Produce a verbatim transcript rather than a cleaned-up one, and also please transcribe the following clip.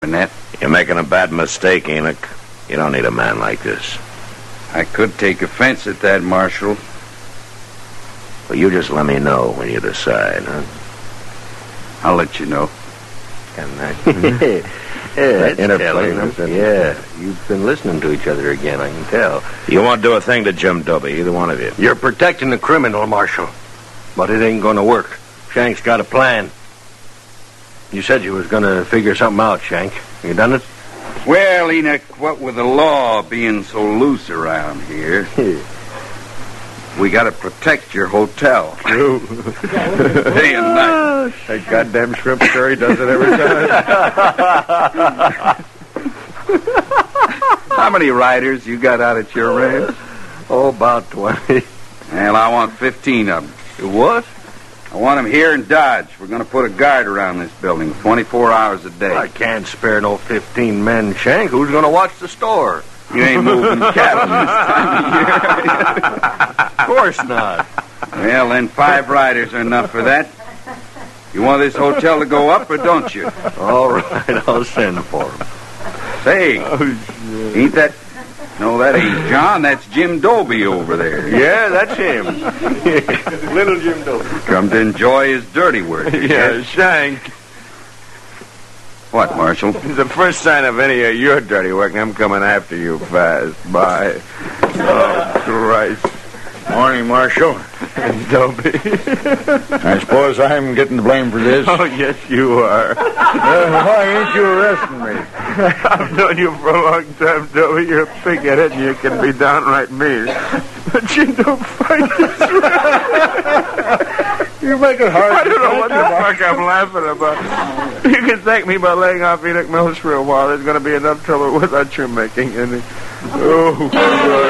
Burnett. You're making a bad mistake, Enoch. You don't need a man like this. I could take offense at that, Marshal. Well, you just let me know when you decide, huh? I'll let you know. Kind of nice. Yeah, that's Interplay, telling. isn't it? Yeah, you've been listening to each other again, I can tell. You won't do a thing to Jim Doby, either one of you. You're protecting the criminal, Marshal. But it ain't gonna work. Shank's got a plan. You said you was gonna figure something out, Shank. You done it? Well, Enoch, what with the law being so loose around here, we gotta protect your hotel. True. Day and night. That goddamn shrimp curry does it every time. How many riders you got out at your ranch? Oh, about twenty. Well, I want fifteen of them. You what? I want them here in Dodge. We're going to put a guard around this building twenty-four hours a day. I can't spare no fifteen men, Shank. Who's gonna watch the store? You ain't moving cattle this time of year. Of course not. Well, then five riders are enough for that. You want this hotel to go up or don't you? All right, I'll send for him. Say, Oh, ain't that... No, that ain't John. That's Jim Doby over there. yeah, that's him. Little Jim Doby. Come to enjoy his dirty work. I Yeah, guess. Shank. What, Marshal? The first sign of any of your dirty work, I'm coming after you fast. Bye. Oh, Christ. Morning, Marshal. Doby. I suppose I'm getting the blame for this. Oh, yes, you are. Uh, why ain't you arresting me? I've known you for a long time, Doby. You're a pig-headed and you can be downright mean. But you don't fight this right. You make it hard. I don't know what the fuck I'm laughing about. You can thank me by laying off Enoch Mills for a while. There's going to be enough trouble without your making any. Oh, God.